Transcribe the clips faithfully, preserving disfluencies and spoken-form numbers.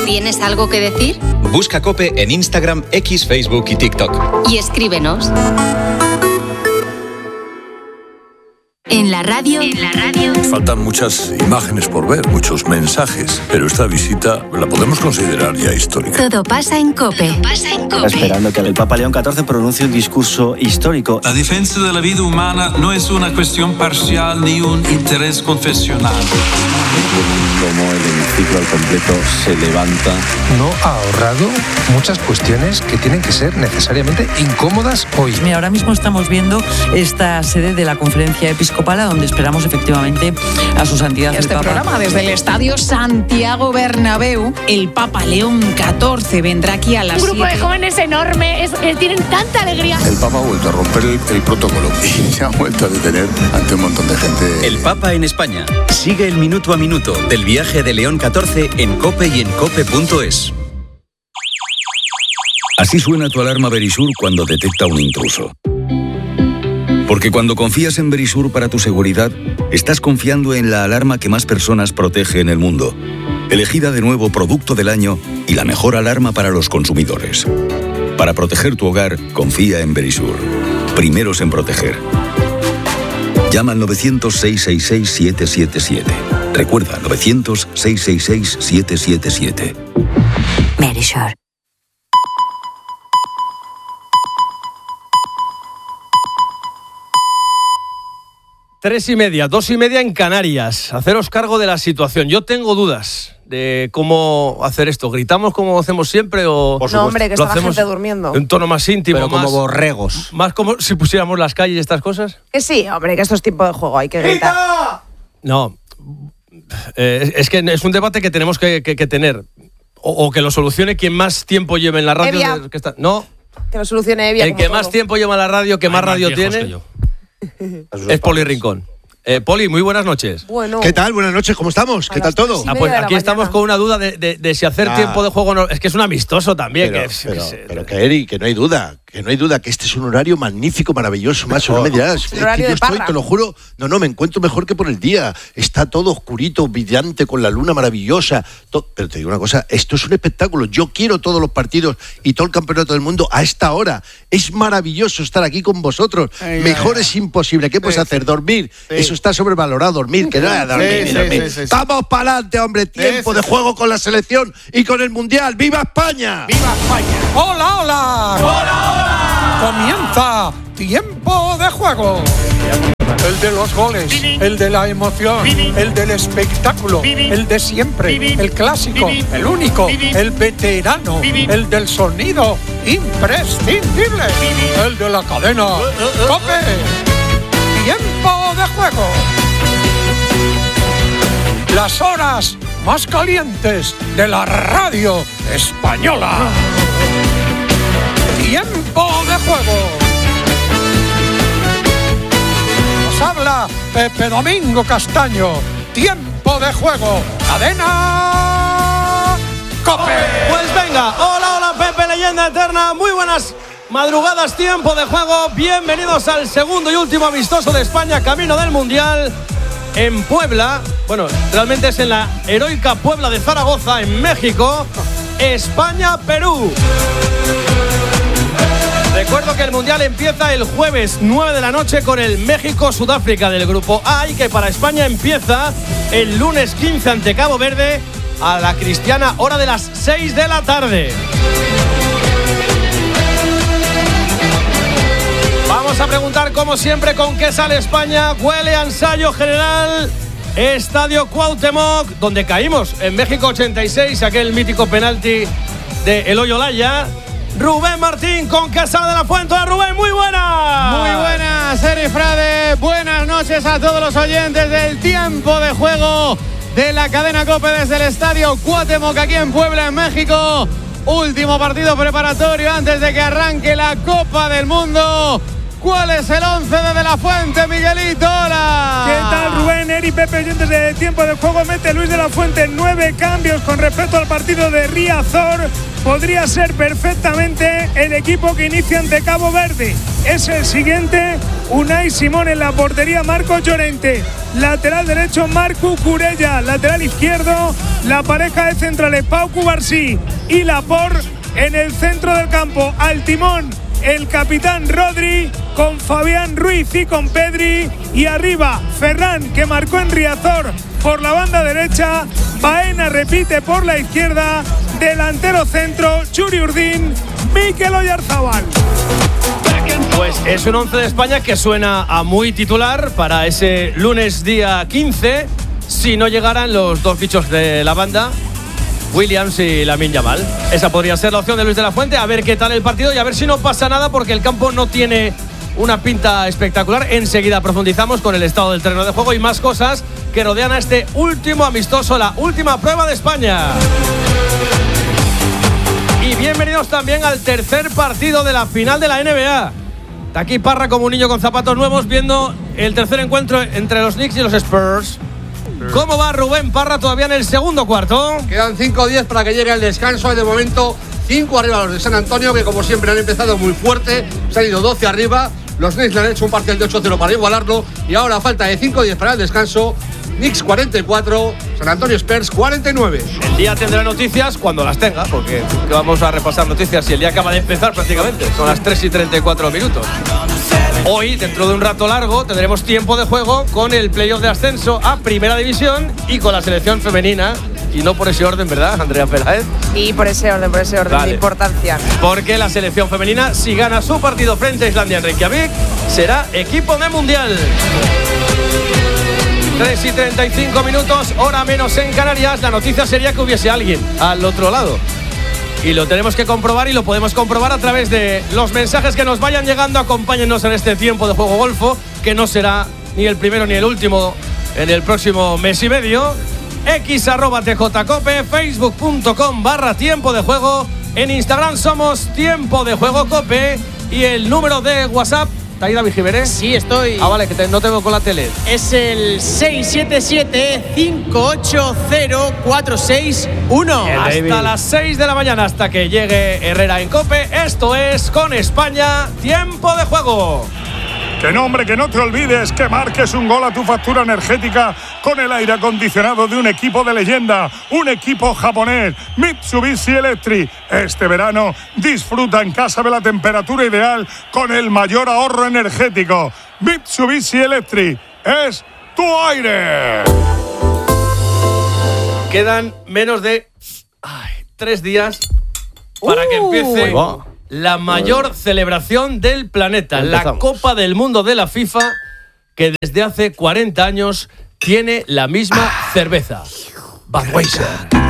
¿Tienes algo que decir? Busca COPE en Instagram, X, Facebook y TikTok. Y escríbenos. En la radio, en la radio. Faltan muchas imágenes por ver, muchos mensajes, pero esta visita la podemos considerar ya histórica. Todo pasa en COPE. Todo pasa en COPE. Esperando que el Papa León catorce pronuncie un discurso histórico. La defensa de la vida humana no es una cuestión parcial ni un interés confesional. Como el hemiciclo al completo se levanta. No ha ahorrado muchas cuestiones que tienen que ser necesariamente incómodas hoy. Mira, ahora mismo estamos viendo esta sede de la Conferencia Episcopal, donde esperamos efectivamente a su santidad este el Papa. programa desde el Estadio Santiago Bernabéu. El Papa León catorce vendrá aquí a las Un grupo siete. de jóvenes enorme, es, es, tienen tanta alegría. El Papa ha vuelto a romper el, el protocolo y se ha vuelto a detener ante un montón de gente. El Papa en España. Sigue el minuto a minuto del viaje de León catorce en COPE y en cope punto es. Así suena tu alarma Verisur cuando detecta un intruso. Porque cuando confías en Verisur para tu seguridad, estás confiando en la alarma que más personas protege en el mundo. Elegida de nuevo Producto del Año y la mejor alarma para los consumidores. Para proteger tu hogar, confía en Verisur. Primeros en proteger. Llama al novecientos, seiscientos sesenta y seis, siete siete siete. Recuerda, novecientos, seiscientos sesenta y seis, siete siete siete. Verisur. Tres y media, dos y media en Canarias. Haceros cargo de la situación. Yo tengo dudas de cómo hacer esto. ¿Gritamos como hacemos siempre o no, hombre, que está la gente en durmiendo? un tono más íntimo? Pero como más, borregos. Más como si pusiéramos las calles y estas cosas. Que sí, hombre, que esto es tiempo de juego, hay que gritar. No, eh, es que es un debate que tenemos que, que, que tener. O, o que lo solucione quien más tiempo lleve en la radio. Evia. De, que está, no, Que lo solucione Evia. el como que todo. más tiempo lleva en la radio, que Hay más radio viejos tiene, que yo. es Poli Rincón. Eh, Poli, muy buenas noches. Bueno. ¿Qué tal? Buenas noches, ¿cómo estamos? A ¿Qué las tal todo? tres y Ah, media pues de la aquí estamos mañana. con una duda de, de, de si hacer Nah. tiempo de juego no, es que es un amistoso también. Pero, que, pero, que- pero que, Eri, que no hay duda, que no hay duda que este es un horario magnífico, maravilloso, macho, no me dirás. Es que horario yo de estoy, parra. te lo juro, no, no, me encuentro mejor que por el día. Está todo oscurito, brillante, con la luna maravillosa. To- pero te digo una cosa, esto es un espectáculo. Yo quiero todos los partidos y todo el campeonato del mundo a esta hora. Es maravilloso estar aquí con vosotros. Ay, Mejor ay, es imposible. ¿Qué puedes Sí. hacer? ¿Dormir? Sí. Eso está sobrevalorado, dormir, que no es dormir, Sí, ni sí, dormir. sí, sí, sí. Vamos para adelante, hombre. Tiempo Sí, de sí, juego con la selección y con el Mundial. ¡Viva España! ¡Viva España! ¡Hola, hola! ¡Hola, hola! Comienza Tiempo de Juego. El de los goles, el de la emoción, el del espectáculo, el de siempre, el clásico, el único, el veterano, el del sonido imprescindible, el de la cadena COPE. Tiempo de Juego. Las horas más calientes de la radio española. Tiempo de Juego. Nos habla Pepe Domingo Castaño. Tiempo de Juego. Cadena COPE. Pues venga, hola, hola Pepe, leyenda eterna, muy buenas madrugadas, tiempo de juego, bienvenidos al segundo y último amistoso de España, camino del Mundial, en Puebla, bueno, realmente es en la heroica Puebla de Zaragoza, en México, España-Perú. Recuerdo que el Mundial empieza el jueves nueve de la noche con el México-Sudáfrica del Grupo A y que para España empieza el lunes quince ante Cabo Verde a la cristiana hora de las seis de la tarde. Vamos a preguntar como siempre con qué sale España. Huele a ensayo general. Estadio Cuauhtémoc, donde caímos en México ochenta y seis, aquel mítico penalti de Eloy Olaya. Rubén Martín con qué sale de la fuente. Hola, Rubén, muy buenas. Muy buenas, Eri Frade. Buenas noches a todos los oyentes del Tiempo de Juego de la cadena COPE desde el Estadio Cuauhtémoc aquí en Puebla, en México. Último partido preparatorio antes de que arranque la Copa del Mundo. ¿Cuál es el once de De La Fuente, Miguelito? Hola. ¿Qué tal, Rubén, Eri, Pepe, oyentes de Tiempo de Juego? Mete Luis De La Fuente nueve cambios con respecto al partido de Riazor. Podría ser perfectamente el equipo que inicia ante Cabo Verde. Es el siguiente Unai Simón. En la portería, Marco Llorente. Lateral derecho, Marco Curella. Lateral izquierdo, la pareja de centrales, Pau Cubarsí y Laporte. En el centro del campo, al timón, el capitán Rodri, con Fabián Ruiz y con Pedri. Y arriba, Ferran, que marcó en Riazor por la banda derecha. Baena repite por la izquierda. Delantero centro, Churi Urdín, Mikel Oyarzabal. Pues es un once de España que suena a muy titular para ese lunes día quince, si no llegaran los dos bichos de la banda, Williams y Lamine Yamal. Esa podría ser la opción de Luis de la Fuente. A ver qué tal el partido y a ver si no pasa nada, porque el campo no tiene una pinta espectacular. Enseguida profundizamos con el estado del terreno de juego y más cosas que rodean a este último amistoso, la última prueba de España. Y bienvenidos también al tercer partido de la final de la N B A. Está aquí Parra como un niño con zapatos nuevos viendo el tercer encuentro entre los Knicks y los Spurs. ¿Cómo va Rubén Parra todavía en el segundo cuarto? Quedan cinco diez para que llegue el descanso. De momento cinco arriba los de San Antonio, que como siempre han empezado muy fuerte. Se han ido doce arriba. Los Knicks le han hecho un parcial de ocho cero para igualarlo. Y ahora falta de cinco diez para el descanso. Knicks cuarenta y cuatro, San Antonio Spurs cuarenta y nueve. El día tendrá noticias cuando las tenga, porque vamos a repasar noticias y el día acaba de empezar prácticamente. Son las tres y treinta y cuatro minutos. Hoy, dentro de un rato largo, tendremos tiempo de juego con el playoff de ascenso a Primera División y con la selección femenina. Y no por ese orden, ¿verdad, Andrea Peláez? Y por ese orden, por ese orden vale. de importancia. Porque la selección femenina, si gana su partido frente a Islandia en Reykjavik, será equipo de mundial. tres y treinta y cinco minutos, hora menos en Canarias. La noticia sería que hubiese alguien al otro lado. Y lo tenemos que comprobar y lo podemos comprobar a través de los mensajes que nos vayan llegando. Acompáñennos en este tiempo de juego golfo, que no será ni el primero ni el último en el próximo mes y medio. X arroba tjcope, facebook.com barra tiempo de juego. En Instagram somos tiempo de juego cope. Y el número de WhatsApp, ¿está ahí David Jiménez? Sí, estoy. Ah, vale, que te, no te veo con la tele. Es el seis siete siete, cinco ocho cero, cuatro seis uno. Hasta las seis de la mañana, hasta que llegue Herrera en COPE. Esto es Con España, tiempo de juego. Que no, hombre, que no te olvides que marques un gol a tu factura energética con el aire acondicionado de un equipo de leyenda, un equipo japonés, Mitsubishi Electric. Este verano disfruta en casa de la temperatura ideal con el mayor ahorro energético. Mitsubishi Electric es tu aire. Quedan menos de ay, tres días para uh, que empiece wow. la mayor celebración del planeta, la Copa del Mundo de la FIFA, que desde hace cuarenta años tiene la misma ah. cerveza, Budweiser.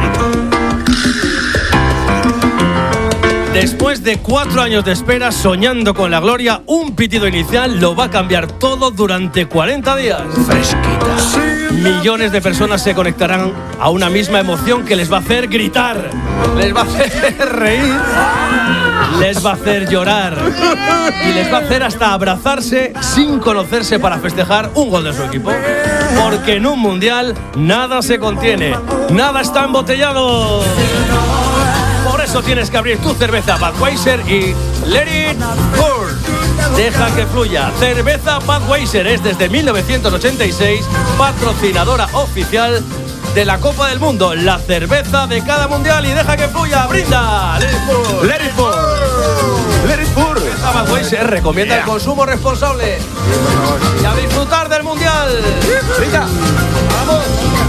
Después de cuatro años de espera, soñando con la gloria, un pitido inicial lo va a cambiar todo durante cuarenta días. Fresquita. Millones de personas se conectarán a una misma emoción que les va a hacer gritar, les va a hacer reír, les va a hacer llorar y les va a hacer hasta abrazarse sin conocerse para festejar un gol de su equipo. Porque en un mundial nada se contiene, nada está embotellado. Por eso tienes que abrir tu cerveza Budweiser y let it pour. Deja que fluya. Cerveza Budweiser es desde mil novecientos ochenta y seis patrocinadora oficial de la Copa del Mundo, la cerveza de cada mundial. Y deja que fluya. Brinda. Let it pour. Let it pour. Let it pour. Cerveza Budweiser recomienda yeah. el consumo responsable y a disfrutar del mundial. Brinda. Vamos.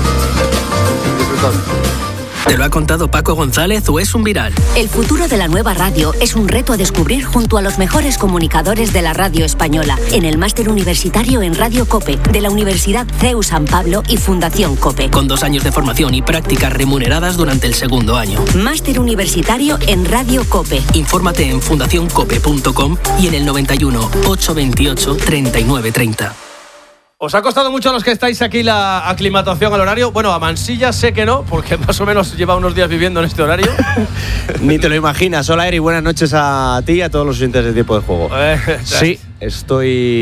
¿Te lo ha contado Paco González o es un viral? El futuro de la nueva radio es un reto a descubrir junto a los mejores comunicadores de la radio española en el máster universitario en Radio COPE de la Universidad C E U San Pablo y Fundación COPE. Con dos años de formación y prácticas remuneradas durante el segundo año. Máster universitario en Radio COPE. Infórmate en fundación cope punto com y en el noventa y uno, ochocientos veintiocho, treinta y nueve treinta. ¿Os ha costado mucho a los que estáis aquí la aclimatación al horario? Bueno, a Mansilla sé que no, porque más o menos lleva unos días viviendo en este horario. Ni te lo imaginas. Hola, Eri, buenas noches a ti y a todos los oyentes de Tiempo de Juego. Eh, sí, estoy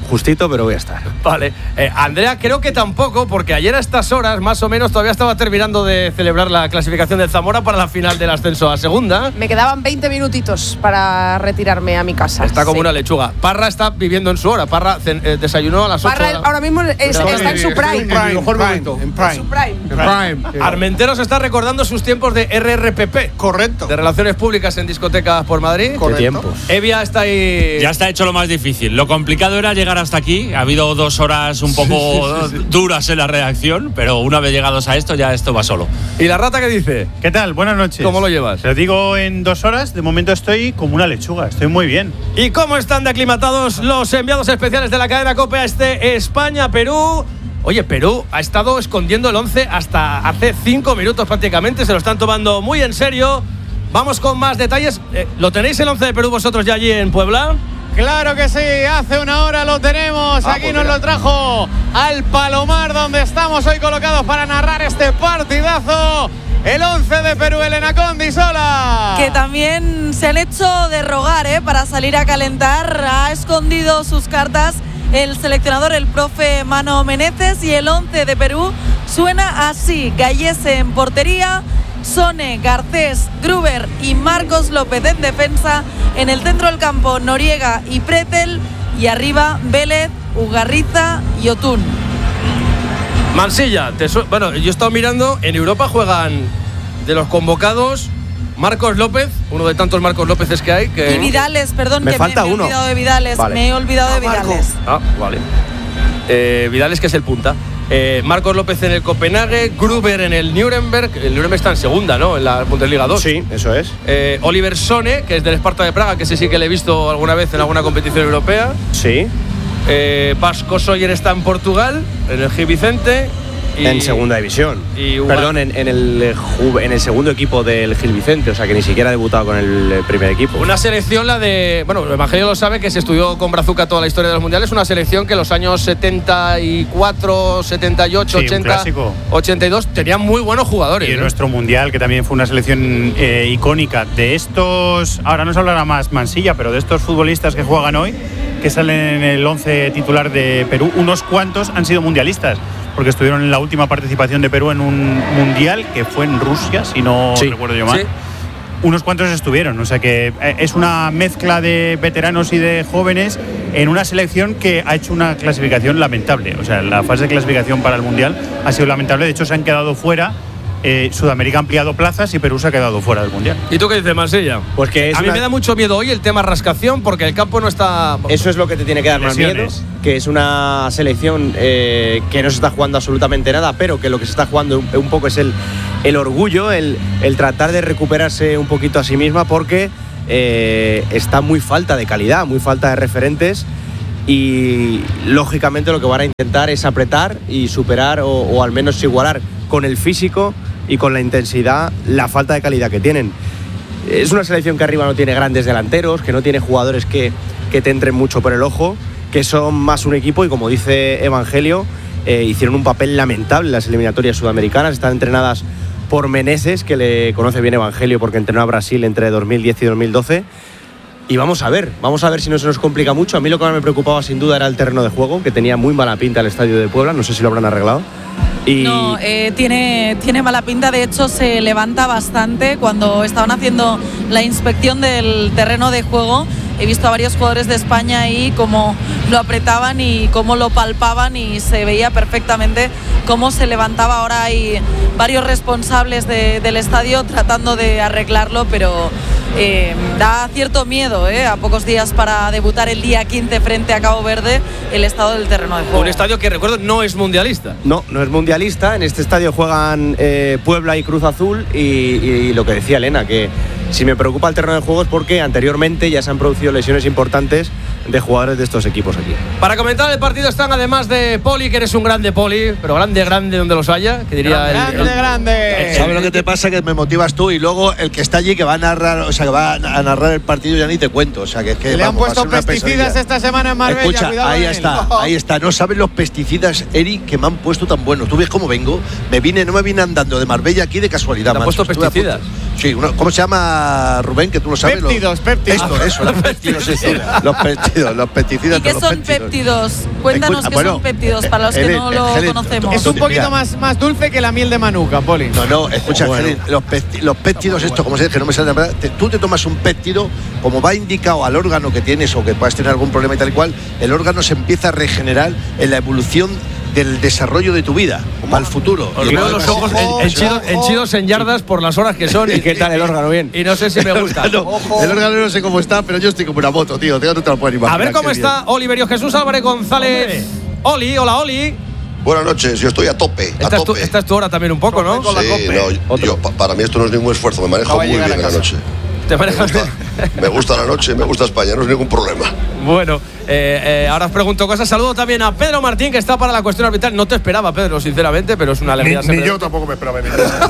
justito, pero voy a estar. Vale. Eh, Andrea, creo que tampoco, porque ayer a estas horas, más o menos, todavía estaba terminando de celebrar la clasificación del Zamora para la final del ascenso a segunda. Me quedaban veinte minutitos para retirarme a mi casa. Está como sí. una lechuga. Parra está viviendo en su hora. Parra eh, desayunó a las ocho. Parra la... ahora mismo es, está en su prime. En prime, mejor momento. En prime. En prime. En prime. Armenteros está recordando sus tiempos de R R P P. Correcto. De Relaciones Públicas en discotecas por Madrid. Correcto. ¿Qué tiempos? Evia está ahí. Ya está hecho lo más difícil. Lo complicado era llegar hasta aquí. Ha habido dos horas un poco sí, sí, sí. duras en la redacción, pero una vez llegados a esto, ya esto va solo. ¿Y la rata qué dice? ¿Qué tal? Buenas noches. ¿Cómo lo llevas? Te lo digo en dos horas. De momento estoy como una lechuga. Estoy muy bien. ¿Y cómo están de aclimatados los enviados especiales de la cadena COPE a este España-Perú? Oye, Perú ha estado escondiendo el once hasta hace cinco minutos prácticamente. Se lo están tomando muy en serio. Vamos con más detalles. Eh, ¿Lo tenéis el once de Perú vosotros ya allí en Puebla? Claro que sí, hace una hora lo tenemos. Ah, Aquí pues nos mira. lo trajo al Palomar, donde estamos hoy colocados para narrar este partidazo. El once de Perú, Elena Condisola. Que también se han hecho de rogar ¿eh? para salir a calentar. Ha escondido sus cartas el seleccionador, el profe Mano Meneses. Y el once de Perú suena así: Gallese en portería, Sone, Garcés, Gruber y Marcos López en defensa. En el centro del campo, Noriega y Pretel. Y arriba, Vélez, Ugarriza y Otún. Mansilla, te su- bueno, yo he estado mirando, en Europa juegan de los convocados Marcos López, uno de tantos Marcos Lópezes que hay. Que... Y Vidales, perdón, me que falta me, me uno. he olvidado de Vidales. Vale. Me he olvidado de Vidales. Ah, vale. Eh, Vidales, que es el punta. Eh, Marcos López en el Copenhague, Gruber en el Nuremberg. El Nuremberg está en segunda, ¿no? En la Bundesliga dos. Sí, eso es. Eh, Oliver Sone, que es del Sparta de Praga, que ese sí que le he visto alguna vez en alguna competición europea. Sí. Eh, Vasco Soyer está en Portugal, en el Gil Vicente. Y, en segunda división. Y Perdón, en, en, el, en el segundo equipo del Gil Vicente, o sea que ni siquiera ha debutado con el primer equipo. Una selección, la de. Bueno, Evangelio lo sabe, que se estudió con Brazuca toda la historia de los mundiales. Una selección que en los años setenta y cuatro, setenta y ocho, sí, ochenta, ochenta y dos tenía muy buenos jugadores. Y en ¿eh? nuestro mundial, que también fue una selección eh, icónica. De estos, ahora nos hablará más Mansilla, pero de estos futbolistas que juegan hoy, que salen en el once titular de Perú, unos cuantos han sido mundialistas, porque estuvieron en la última participación de Perú en un mundial que fue en Rusia, si no sí, recuerdo yo mal. Sí. Unos cuantos estuvieron, o sea que es una mezcla de veteranos y de jóvenes en una selección que ha hecho una clasificación lamentable. O sea, la fase de clasificación para el mundial ha sido lamentable. De hecho, se han quedado fuera. Eh, Sudamérica ha ampliado plazas y Perú se ha quedado fuera del mundial. ¿Y tú qué dices, Mansilla? Pues que es a mí una... me da mucho miedo hoy el tema rascación, porque el campo no está. Eso es lo que te tiene que dar más miedo, que es una selección eh, que no se está jugando absolutamente nada, pero que lo que se está jugando un, un poco es el, el orgullo, el, el tratar de recuperarse un poquito a sí misma, porque eh, está muy falta de calidad, muy falta de referentes. Y lógicamente lo que van a intentar es apretar y superar o, o al menos igualar con el físico y con la intensidad la falta de calidad que tienen. Es una selección que arriba no tiene grandes delanteros, que no tiene jugadores que, que te entren mucho por el ojo, que son más un equipo y, como dice Evangelio, eh, hicieron un papel lamentable en las eliminatorias sudamericanas. Están entrenadas por Meneses, que le conoce bien Evangelio porque entrenó a Brasil entre dos mil diez y dos mil doce. Y vamos a ver, vamos a ver si no se nos complica mucho. A mí lo que más me preocupaba sin duda era el terreno de juego, que tenía muy mala pinta el estadio de Puebla, no sé si lo habrán arreglado. Y... No, eh, tiene, tiene mala pinta, de hecho se levanta bastante. Cuando estaban haciendo la inspección del terreno de juego, he visto a varios jugadores de España ahí cómo lo apretaban y cómo lo palpaban, y se veía perfectamente cómo se levantaba. Ahora hay varios responsables de, del estadio tratando de arreglarlo, pero eh, da cierto miedo, ¿eh? A pocos días para debutar el día quince frente a Cabo Verde, el estado del terreno de juego. Un estadio que, recuerdo, no es mundialista. No, no es mundialista. En este estadio juegan eh, Puebla y Cruz Azul, y, y lo que decía Elena, que si me preocupa el terreno de juego es porque anteriormente ya se han producido lesiones importantes de jugadores de estos equipos aquí. Para comentar el partido están, además de Poli, que eres un grande Poli, pero grande, grande donde los haya, que diría grande, el, el, grande. ¿Sabes lo que te pasa? Que me motivas tú, y luego el que está allí, que va a narrar, o sea, que va a narrar el partido, ya ni te cuento. O sea, que es que le vamos, han puesto pesticidas esta semana en Marbella. Escucha, cuidado ahí en está, él. ahí está. No sabes los pesticidas, Eric, que me han puesto tan buenos. Tú ves cómo vengo. Me vine, no me vine andando de Marbella aquí de casualidad. ¿Te han puesto pesticidas? Sí, uno, ¿cómo se llama, Rubén? Que tú lo sabes. Péptidos, los, péptidos. Esto, eso, los péptidos, eso. Los péptidos, los pesticidas. ¿Y qué los son péptidos? péptidos? Cuéntanos Escu- qué bueno, son péptidos para los eh, que eh, no lo Helen, conocemos. Es un poquito Mira. más, más dulce que la miel de manuka, Poli. No, no, escucha, Bueno. Helen, los, pesti- los péptidos, esto, como se dice, que no me sale la verdad, te- tú te tomas un péptido, como va indicado al órgano que tienes o que puedas tener algún problema y tal y cual, el órgano se empieza a regenerar en la evolución del desarrollo de tu vida, para el futuro. Os Y veo entonces- los ojos en- henchidos, henchidos en yardas por las horas que son. ¿Y qué tal el órgano? Bien. Y no sé si me gusta. El órgano, el órgano no sé cómo está, pero yo estoy como una moto, tío. Tío, no te lo puedes imaginar. A ver cómo qué está Oliverio Jesús Álvarez González. Oli, hola Oli. Buenas noches, yo estoy a tope, a Esta es, tu, tope. esta es tu hora también un poco, ¿no? Sí, no, yo- yo, pa- para mí esto no es ningún esfuerzo, me manejo Acaba de muy llegar bien a en la casa. noche. Te manejas bien. Me gusta la noche, me gusta España, no es ningún problema. Bueno, eh, eh, ahora os pregunto cosas. Saludo también a Pedro Martín, que está para la cuestión arbitral. No te esperaba, Pedro, sinceramente, pero es una alegría. Ni, ni yo tampoco me esperaba venir.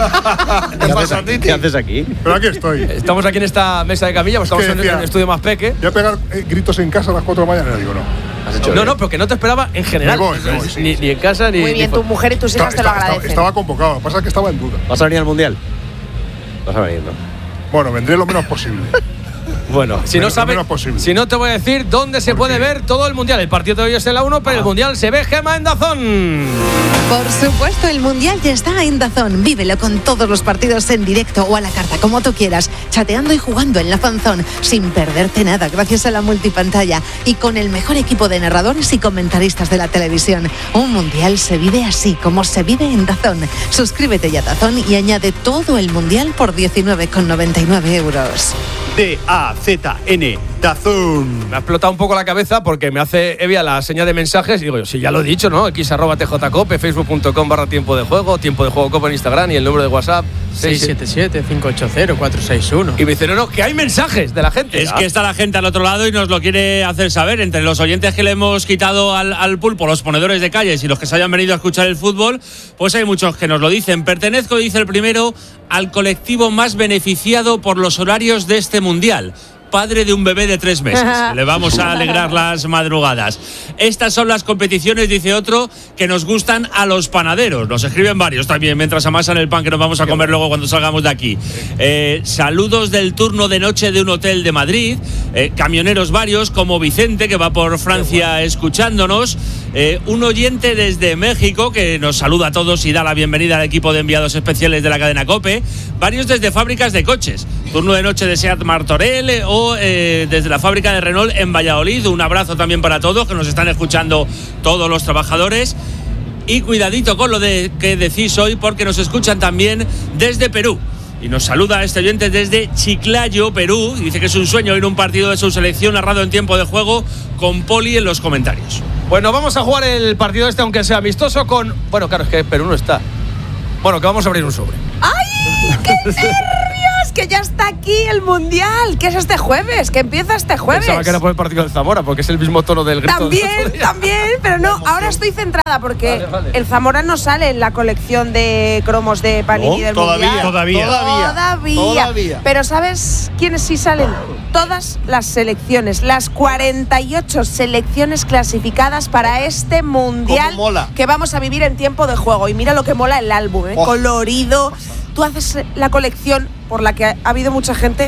¿Qué, haces, ¿Qué haces aquí? Pero aquí estoy. Estamos aquí en esta mesa de camilla, pues estamos ¿Qué en decía? un estudio más peque. Voy a pegar eh, gritos en casa a las cuatro de la mañana. Digo, no. No, no, pero que no te esperaba en general. Me voy, me voy, sí, ni, ni en casa ni. Muy bien, ni tu mujer y tus hijas te lo Estaba, agradecen. estaba convocado, lo que pasa es que estaba en duda. ¿Vas a venir al Mundial? Vas a venir, ¿no? Bueno, vendré lo menos posible. Bueno, si no Menos- sabes, menos posible. si no te voy a decir dónde se puede ver todo el mundial. El partido de hoy es en la uno, pero el mundial se ve, Gema, en Dazón. Por supuesto, el Mundial ya está en Dazón. Vívelo con todos los partidos en directo o a la carta, como tú quieras, chateando y jugando en la fanzón, sin perderte nada, gracias a la multipantalla y con el mejor equipo de narradores y comentaristas de la televisión. Un Mundial se vive así, como se vive en Dazón. Suscríbete ya a Dazón y añade todo el Mundial por diecinueve con noventa y nueve euros. D A Z N, Dazón. Me ha explotado un poco la cabeza porque me hace Evia la señal de mensajes y digo yo, si ya lo he dicho, ¿no? X arroba tjcope, facebook punto com barra tiempo de juego, tiempo de juego cope en Instagram y el número de WhatsApp seis siete siete, cinco ocho cero, cuatro seis uno. Y me dice, no, no, que hay mensajes de la gente. Es Ah. que está la gente al otro lado y nos lo quiere hacer saber. Entre los oyentes que le hemos quitado al, al pulpo, los ponedores de calles y los que se hayan venido a escuchar el fútbol, pues hay muchos que nos lo dicen. Pertenezco, dice el primero, al colectivo más beneficiado por los horarios de este mundial. Padre de un bebé de tres meses. Le vamos a alegrar las madrugadas. Estas son las competiciones, dice otro, que nos gustan a los panaderos. Nos escriben varios también mientras amasan el pan que nos vamos a comer luego cuando salgamos de aquí. Eh, saludos del turno de noche de un hotel de Madrid. Eh, camioneros varios, como Vicente, que va por Francia escuchándonos. Eh, un oyente desde México que nos saluda a todos y da la bienvenida al equipo de enviados especiales de la cadena COPE. Varios desde fábricas de coches. Turno de noche de Seat Martorell eh, o eh, desde la fábrica de Renault en Valladolid. Un abrazo también para todos, que nos están escuchando todos los trabajadores. Y cuidadito con lo de que decís hoy, porque nos escuchan también desde Perú. Y nos saluda este oyente desde Chiclayo, Perú. Y dice que es un sueño ir a un partido de su selección narrado en tiempo de juego, con Poli en los comentarios. Bueno, vamos a jugar el partido este, aunque sea amistoso, con. Bueno, claro, es que Perú no está. Bueno, que vamos a abrir un sobre. ¡Ay, qué nervios! Que ya está aquí el Mundial, que es este jueves, que empieza este jueves. Pensaba que era por el partido del Zamora, porque es el mismo tono del grito. También, también, pero no, ahora estoy centrada porque Vale, vale. el Zamora no sale en la colección de cromos de Panini No, del todavía, Mundial. todavía. Todavía. Todavía. Pero ¿sabes quiénes sí salen? Todas las selecciones, las cuarenta y ocho selecciones clasificadas para este Mundial ¿Cómo mola? que vamos a vivir en tiempo de juego. Y mira lo que mola el álbum, ¿eh? Oh. Colorido. Tú haces la colección por la que ha habido mucha gente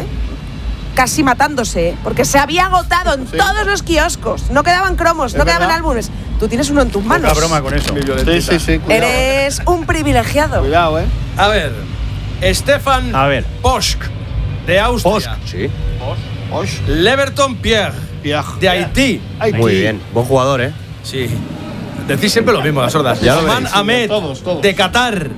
casi matándose, ¿eh? Porque se había agotado en Sí. todos los kioscos. No quedaban cromos, Es no quedaban verdad. álbumes. Tú tienes uno en tus manos. Poca broma con eso. Sí, sí, sí. Cuidado, Eres un privilegiado. Cuidado, ¿eh? A ver, Stefan A ver. Posch, de Austria. Sí. Leverton Pierre, de Haití. Muy bien. Buen jugador, ¿eh? Sí. Decís siempre lo mismo, las sordas. Ya lo Osman veréis. Ahmed, Todos, todos. de Qatar.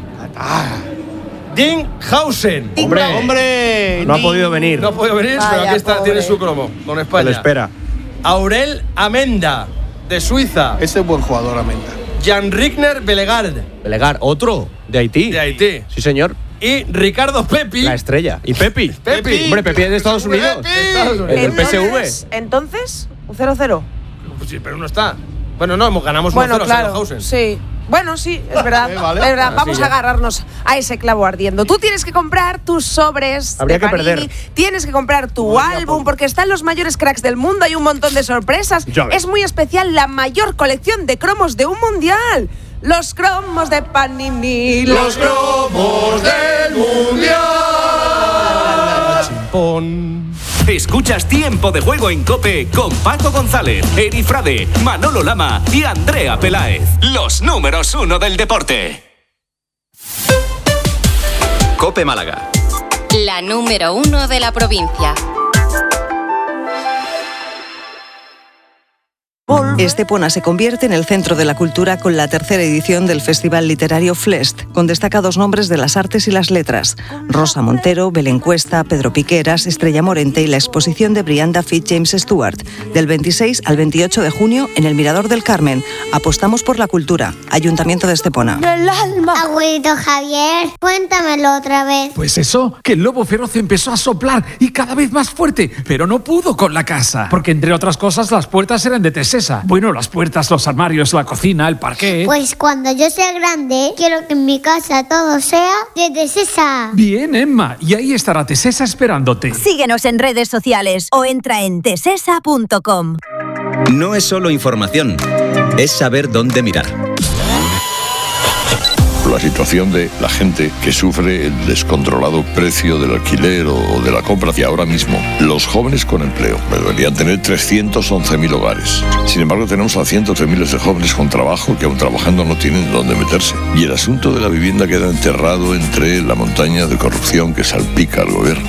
Dean Hausen. Hombre, Hombre, no ha ni- podido venir. No ha podido venir, pero Vaya, aquí está, pobre. tiene su cromo con Se España. lo espera. Aurel Amenda, de Suiza. Ese es buen jugador, Amenda. Jan Rigner Belegard, Belegar, otro de Haití. de Haití. Sí, señor. Y Ricardo Pepi. La estrella. Y Pepi. Pepi. Hombre, Pepi es de Estados Unidos. de Estados Unidos. El del P S V. Entonces, entonces, un cero cero. Pues sí, pero no está. Bueno, no, hemos- ganamos Bueno, uno cero a claro, Hausen. sí. Bueno, sí, es verdad. Eh, vale. Es verdad. Así Vamos ya. a agarrarnos a ese clavo ardiendo. Tú tienes que comprar tus sobres. Habría de que Panini, perder. Tienes que comprar tu álbum porque están los mayores cracks del mundo. Hay un montón de sorpresas. Ya ves. Es muy especial la mayor colección de cromos de un mundial. Los cromos de Panini. Los cromos del mundial. Escuchas Tiempo de Juego en COPE con Paco González, Eri Frade, Manolo Lama y Andrea Peláez. Los números uno del deporte. COPE Málaga. La número uno de la provincia. Estepona se convierte en el centro de la cultura con la tercera edición del Festival Literario Flest, con destacados nombres de las artes y las letras. Rosa Montero, Belén Cuesta, Pedro Piqueras, Estrella Morente y la exposición de Brianda Fit James Stewart, del veintiséis al veintiocho de junio en el Mirador del Carmen. Apostamos por la cultura. Ayuntamiento de Estepona. Del alma. Abuelito Javier, cuéntamelo otra vez. Pues eso, que el lobo feroz empezó a soplar y cada vez más fuerte, pero no pudo con la casa, porque entre otras cosas las puertas eran de Tesesa. Bueno, las puertas, los armarios, la cocina, el parquet. Pues cuando yo sea grande, quiero que en mi casa todo sea de Tesesa. Bien, Emma, y ahí estará Tesesa esperándote. Síguenos en redes sociales o entra en tesesa punto com. No es solo información, es saber dónde mirar. La situación de la gente que sufre el descontrolado precio del alquiler o de la compra, y ahora mismo los jóvenes con empleo deberían tener trescientos once mil hogares. Sin embargo, tenemos a cientos de miles de jóvenes con trabajo que aún trabajando no tienen dónde meterse. Y el asunto de la vivienda queda enterrado entre la montaña de corrupción que salpica al gobierno.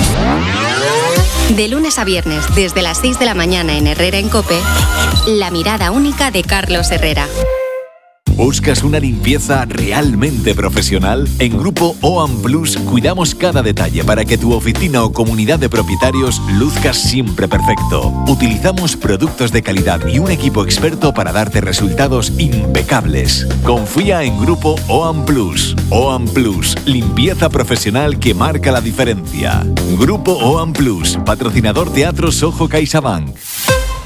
De lunes a viernes, desde las seis de la mañana en Herrera en COPE, la mirada única de Carlos Herrera. ¿Buscas una limpieza realmente profesional? En Grupo O A M Plus cuidamos cada detalle para que tu oficina o comunidad de propietarios luzca siempre perfecto. Utilizamos productos de calidad y un equipo experto para darte resultados impecables. Confía en Grupo O A M Plus. O A M Plus, limpieza profesional que marca la diferencia. Grupo O A M Plus, patrocinador Teatro Soho CaixaBank.